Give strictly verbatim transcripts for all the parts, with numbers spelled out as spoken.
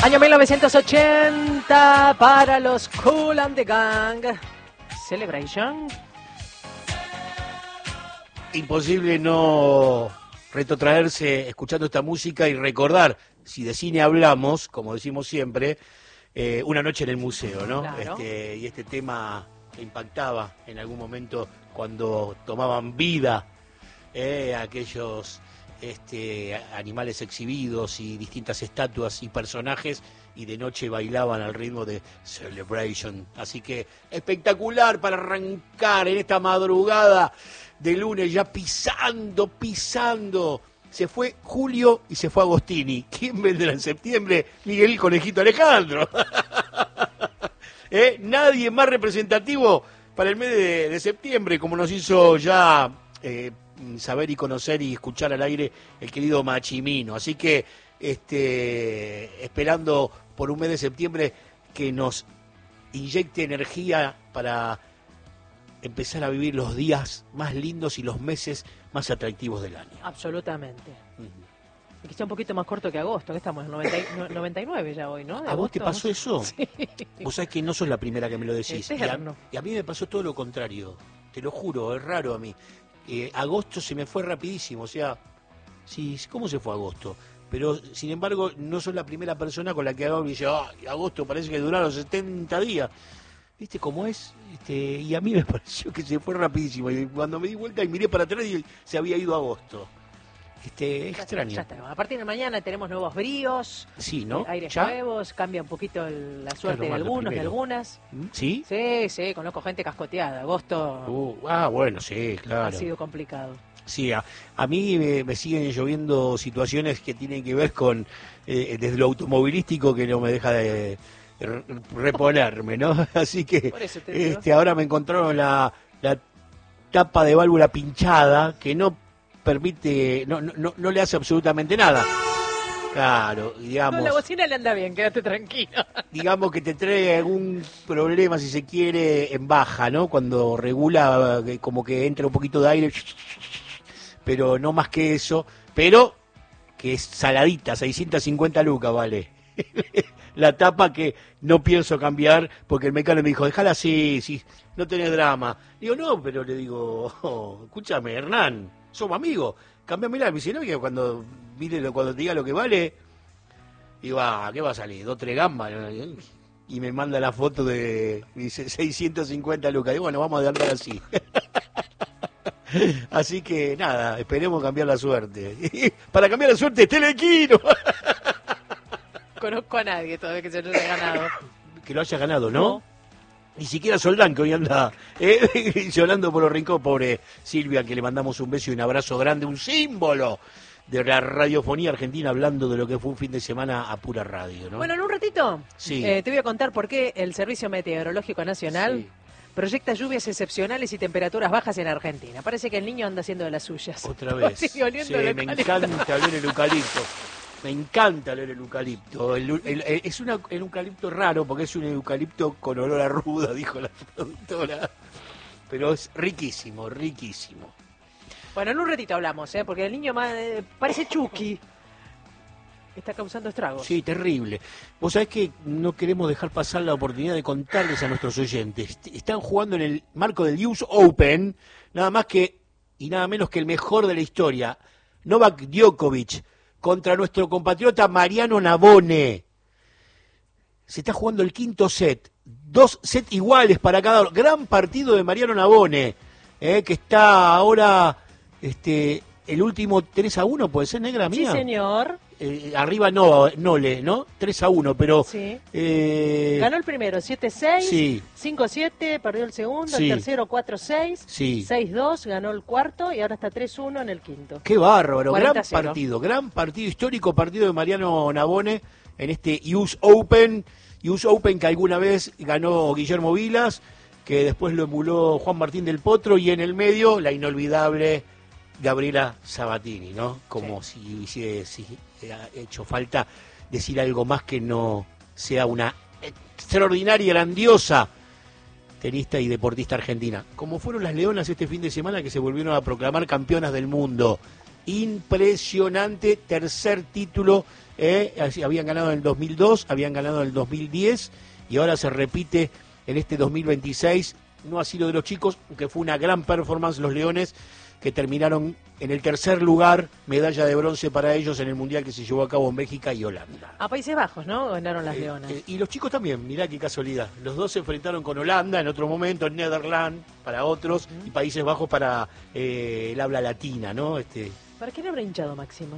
Año mil novecientos ochenta para los Kool and the Gang. Celebration. Imposible no retrotraerse escuchando esta música y recordar, si de cine hablamos, como decimos siempre, eh, Una noche en el museo, ¿no? Claro. Este, y este tema impactaba en algún momento cuando tomaban vida eh, aquellos este, animales exhibidos y distintas estatuas y personajes, y de noche bailaban al ritmo de Celebration. Así que espectacular para arrancar en esta madrugada de lunes, ya pisando, pisando. Se fue Julio y se fue Agostini. ¿Quién vendrá en septiembre? Miguel el Conejito Alejandro. ¿Eh? Nadie más representativo para el mes de, de septiembre, como nos hizo ya eh, saber y conocer y escuchar al aire el querido Machimino. Así que este, esperando por un mes de septiembre que nos inyecte energía para empezar a vivir los días más lindos y los meses más atractivos del año. Absolutamente. Uh-huh. Y que sea un poquito más corto que agosto, que estamos en noventa, noventa y nueve ya hoy, ¿no? ¿De ¿A vos te agosto? pasó eso? Sí. Vos sabés que no sos la primera que me lo decís. Y a, Eterno. y a mí me pasó todo lo contrario. Te lo juro, es raro a mí. Eh, agosto se me fue rapidísimo, o sea, sí, ¿cómo se fue agosto? Pero, sin embargo, no sos la primera persona con la que hago y dice, ah, agosto parece que duraron setenta días. ¿Viste cómo es? Este, y a mí me pareció que se fue rapidísimo. Y cuando me di vuelta y miré para atrás, y se había ido agosto. Este, Ya extraño. está, ya está. A partir de mañana tenemos nuevos bríos, Sí, ¿no? eh, aires ¿Ya? nuevos, cambia un poquito el- la suerte Claro, de más lo algunos, de primero. algunas. ¿Sí? Sí, sí, conozco gente cascoteada. Agosto Uh, ah, bueno, sí, ha claro. sido complicado. Sí, a, a mí me, me siguen lloviendo situaciones que tienen que ver con, eh, desde lo automovilístico, que no me deja de re- reponerme, ¿no? Así que Por eso te digo. este, ahora me encontraron la, la tapa de válvula pinchada, que no permite, no, no, no le hace absolutamente nada. Claro, No, digamos, la bocina le anda bien, quédate tranquilo. digamos que te trae algún problema, si se quiere, en baja, ¿no? Cuando regula, eh, como que entra un poquito de aire, pero no más que eso, pero que es saladita, seiscientas cincuenta lucas vale. La tapa que no pienso cambiar porque el mecánico me dijo, déjala así, sí, no tenés drama. Digo, no, pero le digo, oh, escúchame, Hernán, somos amigos, cambiámela. Me dice, no, que cuando, mire, lo- cuando te diga lo que vale, digo, ah, ¿qué va a salir? ¿Dos, tres gambas? Y me manda la foto de, dice, seiscientas cincuenta lucas. Digo, bueno, vamos a andar así. Así que nada, esperemos cambiar la suerte. Para cambiar la suerte, Telequino. Conozco a nadie todavía que se lo haya ganado. Que lo haya ganado, ¿no? No. Ni siquiera Soldán, que hoy anda eh, llorando por los rincones. Pobre Silvia, que le mandamos un beso y un abrazo grande, un símbolo de la radiofonía argentina, hablando de lo que fue un fin de semana a pura radio, ¿no? Bueno, en un ratito Sí. eh, te voy a contar por qué el Servicio Meteorológico Nacional Sí. proyecta lluvias excepcionales y temperaturas bajas en Argentina. Parece que el niño anda haciendo de las suyas. Otra vez. Sigue oliendo Sí, el me eucalipto. encanta oler el eucalipto. Me encanta oler el eucalipto. El- el- el- es una- el eucalipto raro porque es un eucalipto con olor a ruda, dijo la productora. Pero es riquísimo, riquísimo. Bueno, en un ratito hablamos, ¿eh? Porque el niño más, eh, parece Chucky. Está causando estragos. Sí, terrible. Vos sabés que no queremos dejar pasar la oportunidad de contarles a nuestros oyentes. Están jugando en el marco del U S Open, nada más que y nada menos que el mejor de la historia, Novak Djokovic, contra nuestro compatriota Mariano Navone. Se está jugando el quinto set. Dos sets iguales para cada uno. Gran partido de Mariano Navone, eh, que está ahora este, el último tres a uno, ¿puede ser, negra Sí, mía? señor. Eh, arriba no, Nole, ¿no? tres a uno, pero... Sí. eh, Ganó el primero, siete seis, Sí. cinco siete, perdió el segundo, Sí. el tercero cuatro seis, Sí. seis dos, ganó el cuarto y ahora está tres uno en el quinto. Qué bárbaro, cuarenta gran a cero. partido, gran partido, histórico partido de Mariano Navone en este U S Open, U S Open que alguna vez ganó Guillermo Vilas, que después lo emuló Juan Martín del Potro, y en el medio la inolvidable Gabriela Sabatini, ¿no? Como si hubiese si, ha hecho falta decir algo más que no sea una extraordinaria, grandiosa tenista y deportista argentina. Como fueron las leonas este fin de semana, que se volvieron a proclamar campeonas del mundo. Impresionante tercer título Eh, así, habían ganado en el dos mil dos, habían ganado en el dos mil diez y ahora se repite en este dos mil veintiséis. No ha sido de los chicos, que fue una gran performance los Leones, que terminaron en el tercer lugar, medalla de bronce para ellos en el Mundial que se llevó a cabo en México y Holanda. A Países Bajos, ¿no? Ganaron las Eh, Leonas. eh, y los chicos también, mirá qué casualidad. Los dos se enfrentaron con Holanda en otro momento, en Netherlands para otros, uh-huh. y Países Bajos para eh, el habla latina, ¿no? Este, ¿Para qué le habrá hinchado Máxima?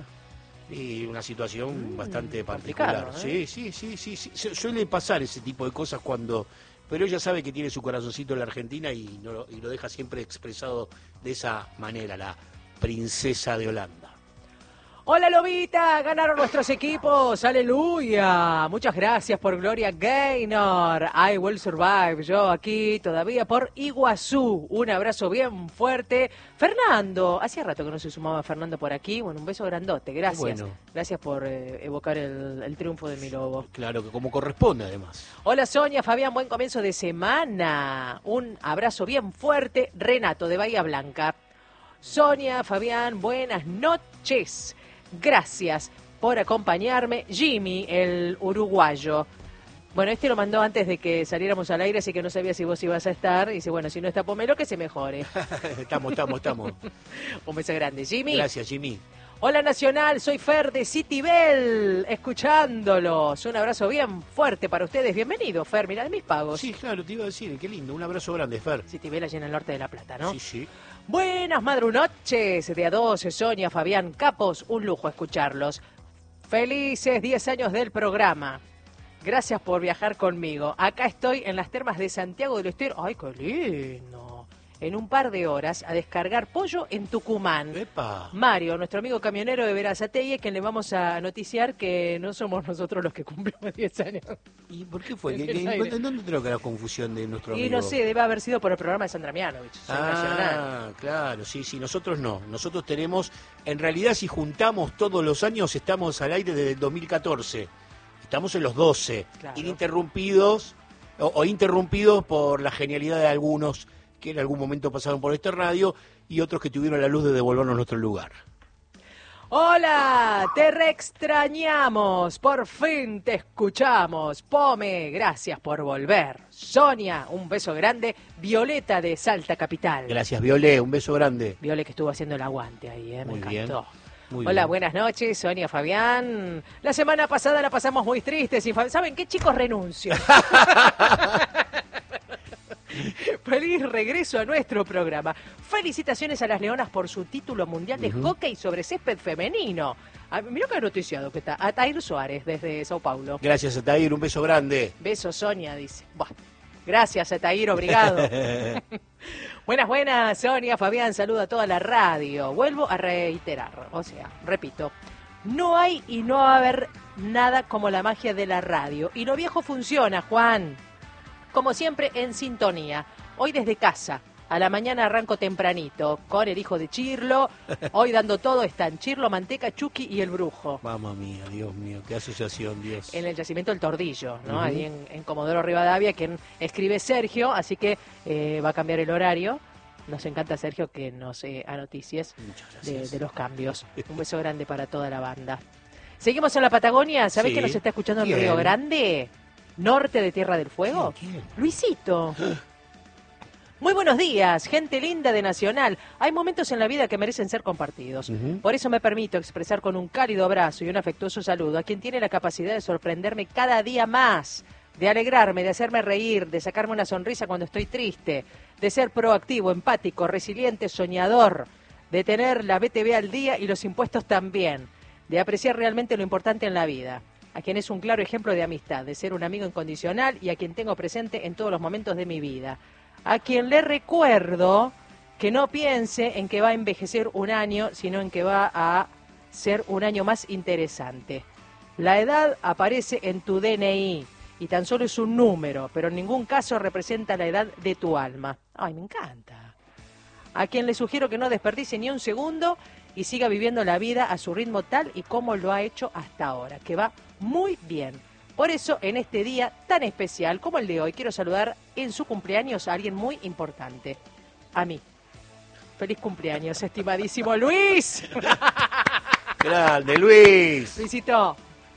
Y una situación mm, bastante ¿eh? particular. Sí, sí, sí, sí, sí. Su- Suele pasar ese tipo de cosas cuando... Pero ella sabe que tiene su corazoncito en la Argentina y, no, y lo deja siempre expresado de esa manera, la princesa de Holanda. Hola Lobita, ganaron nuestros equipos, aleluya. Muchas gracias por Gloria Gaynor. I will survive, yo aquí todavía por Iguazú. Un abrazo bien fuerte. Fernando, hacía rato que no se sumaba Fernando por aquí. Bueno, un beso grandote, gracias. Bueno. Gracias por eh, evocar el, el triunfo de mi lobo. Claro, que como corresponde además. Hola Sonia, Fabián, buen comienzo de semana. Un abrazo bien fuerte. Renato de Bahía Blanca. Sonia, Fabián, buenas noches. Gracias por acompañarme. Jimmy, el uruguayo. Bueno, este lo mandó antes de que saliéramos al aire, así que no sabía si vos ibas a estar. Y dice, bueno, si no está Pomelo, que se mejore. estamos, estamos, estamos. Un beso grande, Jimmy. Gracias, Jimmy. Hola Nacional, soy Fer de Citibel, escuchándolos. Un abrazo bien fuerte para ustedes. Bienvenido, Fer, mirá de mis pagos. Sí, claro, te iba a decir, qué lindo. Un abrazo grande, Fer. Citibel allá en el norte de La Plata, ¿no? Sí, sí. Buenas madrunoches de a doce, Sonia, Fabián, Capos, un lujo escucharlos. Felices diez años del programa. Gracias por viajar conmigo. Acá estoy en las termas de Santiago del Estero. ¡Ay, qué lindo! En un par de horas a descargar pollo en Tucumán. ¡Epa! Mario, nuestro amigo camionero de Verazategui, quien le vamos a noticiar que no somos nosotros los que cumplimos diez años. ¿Y por qué fue? En ¿Qué- el qué- aire. ¿Dónde dónde creo que la confusión de nuestro amigo? Y no sé, debe haber sido por el programa de Sandra Mianovich. Soy Nacional. Ah, claro, sí, sí, nosotros no. Nosotros tenemos, en realidad si juntamos todos los años, estamos al aire desde el dos mil catorce. Estamos en los doce, Claro. ininterrumpidos o, o interrumpidos por la genialidad de algunos que en algún momento pasaron por este radio y otros que tuvieron la luz de devolvernos nuestro lugar. Hola, te reextrañamos, por fin te escuchamos. Pome, gracias por volver. Sonia, un beso grande. Violeta de Salta Capital. Gracias, Violé, un beso grande. Viole que estuvo haciendo el aguante ahí, ¿eh? Me Muy bien, encantó. muy Hola, bien. buenas noches, Sonia, Fabián. La semana pasada la pasamos muy tristes. Sin Fabián. ¿Saben qué, chicos? Renuncio. Feliz regreso a nuestro programa. Felicitaciones a las Leonas por su título mundial de Ujú. hockey sobre césped femenino. Ah, mirá que ha noticiado que está. A Tair Suárez desde Sao Paulo. Gracias, Atair, un beso grande. Beso, Sonia, dice. Buah. Gracias, Atair, obrigado. Buenas, buenas, Sonia, Fabián, saludo a toda la radio. Vuelvo a reiterar, o sea, repito, no hay y no va a haber nada como la magia de la radio. Y lo viejo funciona, Juan. Como siempre, en sintonía. Hoy desde casa. A la mañana arranco tempranito con el hijo de Chirlo. Hoy dando todo están Chirlo, Manteca, Chucky y el Brujo. Mamma mía, Dios mío, qué asociación, Dios. En el yacimiento El Tordillo, ¿no? Ujú. Ahí en, en Comodoro Rivadavia, quien escribe Sergio, así que eh, va a cambiar el horario. Nos encanta Sergio que nos eh, a noticias Muchas de, gracias. de los cambios. Un beso grande para toda la banda. Seguimos en la Patagonia. ¿Sabés Sí. que nos está escuchando en ¿Quién? Río Grande? Norte de Tierra del Fuego. ¿Quién? ¿Quién? Luisito. Muy buenos días, gente linda de Nacional. Hay momentos en la vida que merecen ser compartidos. Ujú. Por eso me permito expresar con un cálido abrazo y un afectuoso saludo a quien tiene la capacidad de sorprenderme cada día más, de alegrarme, de hacerme reír, de sacarme una sonrisa cuando estoy triste, de ser proactivo, empático, resiliente, soñador, de tener la B T V al día y los impuestos también, de apreciar realmente lo importante en la vida. A quien es un claro ejemplo de amistad, de ser un amigo incondicional y a quien tengo presente en todos los momentos de mi vida. A quien le recuerdo que no piense en que va a envejecer un año, sino en que va a ser un año más interesante. La edad aparece en tu D N I y tan solo es un número, pero en ningún caso representa la edad de tu alma. Ay, me encanta. A quien le sugiero que no desperdicie ni un segundo y siga viviendo la vida a su ritmo tal y como lo ha hecho hasta ahora, que va muy bien. Por eso, en este día tan especial como el de hoy, quiero saludar en su cumpleaños a alguien muy importante, a mí. Feliz cumpleaños, estimadísimo Luis. Grande, Luis. Luisito,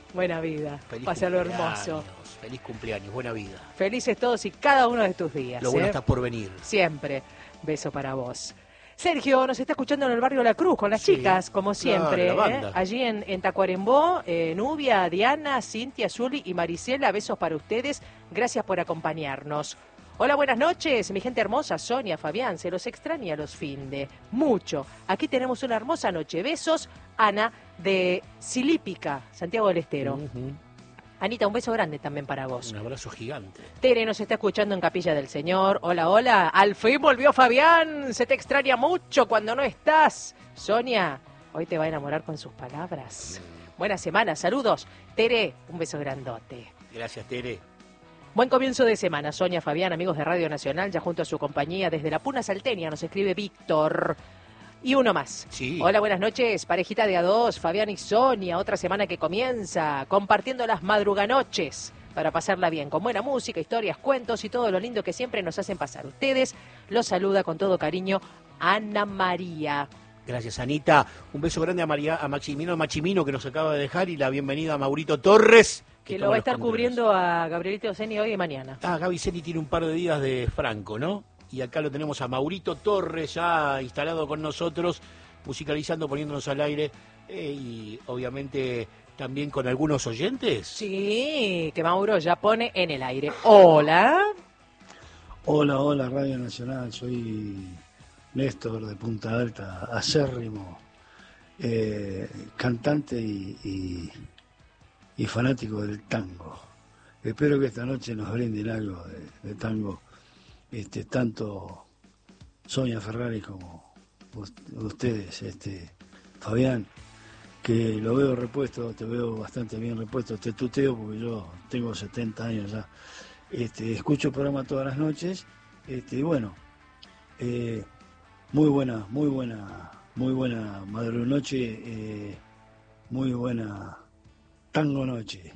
Buena vida. Feliz Pásalo cumpleaños, hermoso. Feliz cumpleaños, buena vida. Felices todos y cada uno de tus días. Lo bueno ¿eh? está por venir. Siempre. Beso para vos. Sergio nos está escuchando en el barrio La Cruz con las Sí, chicas, como siempre. claro, la banda. ¿eh? Allí en, en Tacuarembó, eh, Nubia, Diana, Cintia, Zuli y Marisela, besos para ustedes. Gracias por acompañarnos. Hola, buenas noches, mi gente hermosa, Sonia, Fabián, se los extraña los finde. Mucho. Aquí tenemos una hermosa noche. Besos, Ana, de Silípica, Santiago del Estero. Uh-huh. Anita, un beso grande también para vos. Un abrazo gigante. Tere nos está escuchando en Capilla del Señor. Hola, hola. Al fin volvió Fabián. Se te extraña mucho cuando no estás. Sonia, hoy te va a enamorar con sus palabras. Mm. Buena semana, saludos. Tere, un beso grandote. Gracias, Tere. Buen comienzo de semana, Sonia, Fabián, amigos de Radio Nacional, ya junto a su compañía desde la Puna Salteña, nos escribe Víctor. Y uno más. Sí. Hola, buenas noches, parejita de a dos, Fabián y Sonia, otra semana que comienza, compartiendo las madruganoches para pasarla bien, con buena música, historias, cuentos y todo lo lindo que siempre nos hacen pasar. Ustedes los saluda con todo cariño Ana María. Gracias, Anita. Un beso grande a, María, a Maximino Machimino, que nos acaba de dejar, y la bienvenida a Maurito Torres, que, que lo va a estar cubriendo a Gabrielito Oceni hoy y mañana. Ah, Gaby Ceni tiene un par de días de Franco, ¿no? Y acá lo tenemos a Maurito Torres ya instalado con nosotros, musicalizando, poniéndonos al aire, eh, y obviamente también con algunos oyentes. Sí, que Mauro ya pone en el aire. Hola. Hola, hola, Radio Nacional, soy Néstor de Punta Alta, acérrimo, eh, cantante y, y, y fanático del tango. Espero que esta noche nos brinden algo de, de tango. Este, tanto Sonia Ferrari como ustedes, este, Fabián, que lo veo repuesto, te veo bastante bien repuesto, te tuteo porque yo tengo setenta años ya, este, escucho el programa todas las noches, este, y bueno, eh, muy buena, muy buena, muy buena madrunoche, eh, muy buena tango noche,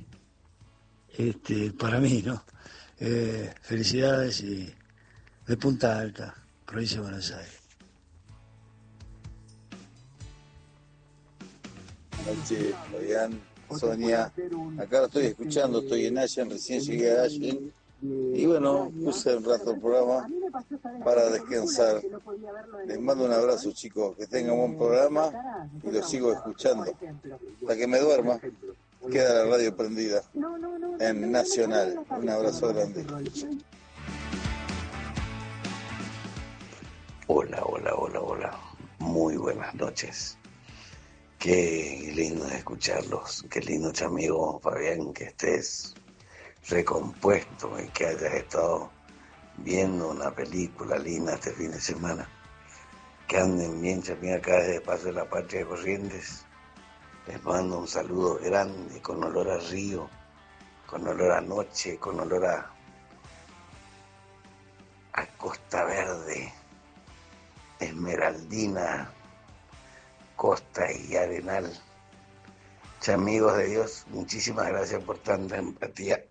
este, para mí, ¿no? Eh, felicidades y de Punta Alta, provincia de Buenos Aires. Buenas noches, Fabián, Sonia. Acá lo estoy escuchando, estoy en Allen, recién llegué a Allen. Y bueno, puse un rato el programa para descansar. Les mando un abrazo, chicos, que tengan un buen programa y lo sigo escuchando. Hasta que me duerma, queda la radio prendida en Nacional. Un abrazo grande. Hola, hola, hola, hola. Muy buenas noches. Qué lindo escucharlos. Qué lindo, amigo Fabián, que estés recompuesto y que hayas estado viendo una película linda este fin de semana. Que anden bien, chamigo, acá desde Paso de la Patria de Corrientes. Les mando un saludo grande, con olor a río, con olor a noche, con olor a, a Costa Verde, Esmeraldina, Costa y Arenal. Amigos de Dios, muchísimas gracias por tanta empatía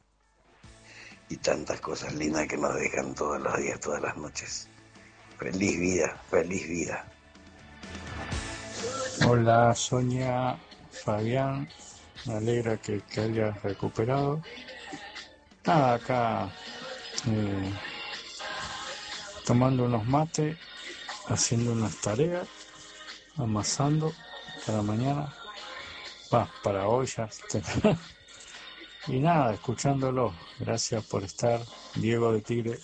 y tantas cosas lindas que nos dejan todos los días, todas las noches. Feliz vida, feliz vida. Hola Sonia, Fabián, me alegra que te hayas recuperado. Nada, acá eh, tomando unos mates, haciendo unas tareas, amasando para mañana, va, para hoy ya. Y nada, escuchándolo. Gracias por estar, Diego de Tigre.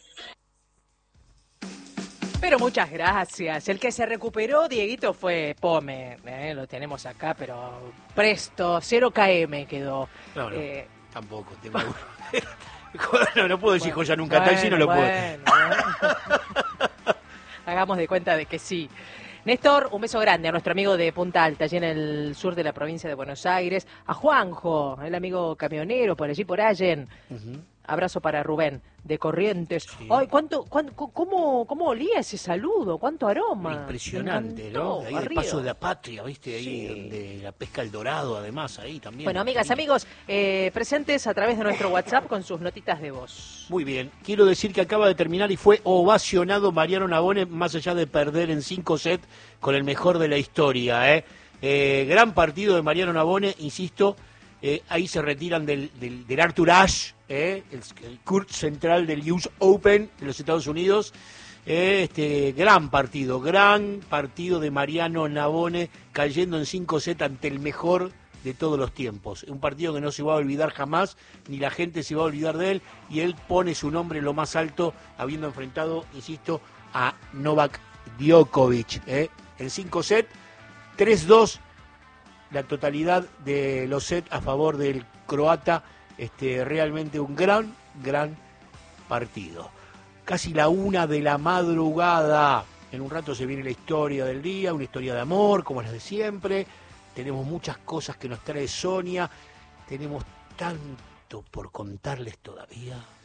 Pero muchas gracias. El que se recuperó, Dieguito, fue Pome. ¿eh? Lo tenemos acá, pero presto, cero kilómetros quedó. No, no, eh, tampoco. Tengo... no, no puedo decir bueno, joya nunca, bueno, tal si no lo bueno, puedo. Bueno. Hagamos de cuenta de que sí. Néstor, un beso grande a nuestro amigo de Punta Alta, allí en el sur de la provincia de Buenos Aires. A Juanjo, el amigo camionero, por allí, por Allen. Uh-huh. Abrazo para Rubén, de Corrientes. Sí. Ay, ¿cuánto, cuánto, cómo, ¿cómo olía ese saludo? ¿Cuánto aroma? Impresionante, ¿no? Ahí el Paso de la Patria, ¿viste? Ahí sí. Donde la pesca el dorado, además, ahí también. Bueno, amigas, sí. amigos, eh, presentes a través de nuestro WhatsApp con sus notitas de voz. Muy bien. Quiero decir que acaba de terminar y fue ovacionado Mariano Navone, más allá de perder en cinco sets con el mejor de la historia, ¿eh? Eh, gran partido de Mariano Navone, insisto, Eh, ahí se retiran del, del, del Arthur Ashe, eh, el, el Kurt central del U S Open de los Estados Unidos. Eh, este gran partido, gran partido de Mariano Navone, cayendo en cinco sets ante el mejor de todos los tiempos. Un partido que no se va a olvidar jamás, ni la gente se va a olvidar de él, y él pone su nombre en lo más alto, habiendo enfrentado, insisto, a Novak Djokovic. Eh. En cinco sets, tres dos, la totalidad de los sets a favor del croata. Este, realmente un gran, gran partido. Casi la una de la madrugada. En un rato se viene la historia del día, una historia de amor, como las de siempre. Tenemos muchas cosas que nos trae Sonia. Tenemos tanto por contarles todavía.